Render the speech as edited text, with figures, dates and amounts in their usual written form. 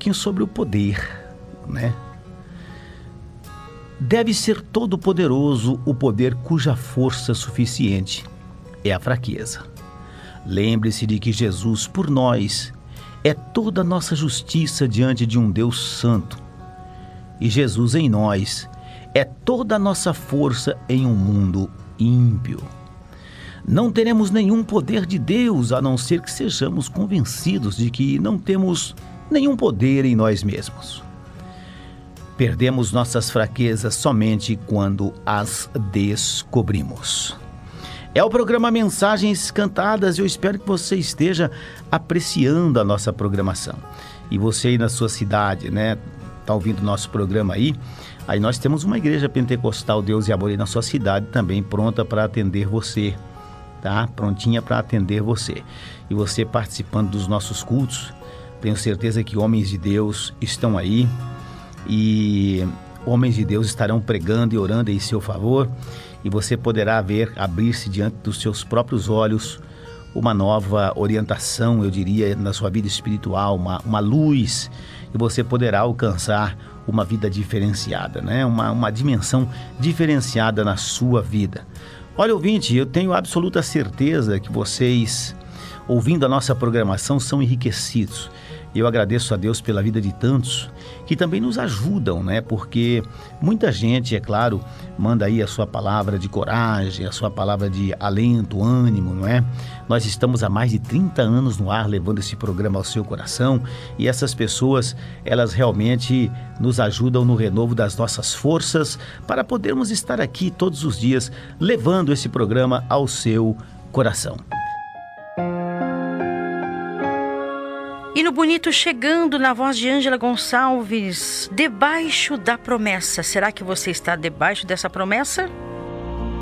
pouquinho sobre o poder, né? Deve ser todo poderoso o poder cuja força suficiente é a fraqueza. Lembre-se de que Jesus, por nós, é toda a nossa justiça diante de um Deus santo. E Jesus em nós é toda a nossa força em um mundo ímpio. Não teremos nenhum poder de Deus a não ser que sejamos convencidos de que não temos nenhum poder em nós mesmos. Perdemos nossas fraquezas somente quando as descobrimos. É o programa Mensagens Cantadas e eu espero que você esteja apreciando a nossa programação. E você aí na sua cidade, né? Tá ouvindo o nosso programa aí? Aí nós temos uma igreja pentecostal Deus e Amor aí na sua cidade também pronta para atender você, tá? Prontinha para atender você. E você participando dos nossos cultos, tenho certeza que homens de Deus estão aí e homens de Deus estarão pregando e orando em seu favor. E você poderá ver, abrir-se diante dos seus próprios olhos, uma nova orientação, eu diria, na sua vida espiritual, uma luz, e você poderá alcançar uma vida diferenciada, né? Uma dimensão diferenciada na sua vida. Olha, ouvinte, eu tenho absoluta certeza que vocês, ouvindo a nossa programação, são enriquecidos. Eu agradeço a Deus pela vida de tantos que também nos ajudam, né? Porque muita gente, é claro, manda aí a sua palavra de coragem, a sua palavra de alento, ânimo, não é? Nós estamos há mais de 30 anos no ar levando esse programa ao seu coração e essas pessoas, elas realmente nos ajudam no renovo das nossas forças para podermos estar aqui todos os dias levando esse programa ao seu coração. E no Bonito chegando, na voz de Ângela Gonçalves, debaixo da promessa. Será que você está debaixo dessa promessa?